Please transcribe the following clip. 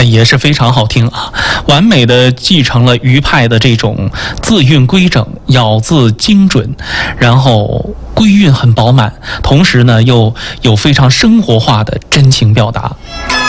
也是非常好听啊，完美的继承了余派的这种字韵规整、咬字精准，然后归韵很饱满，同时呢又有非常生活化的真情表达。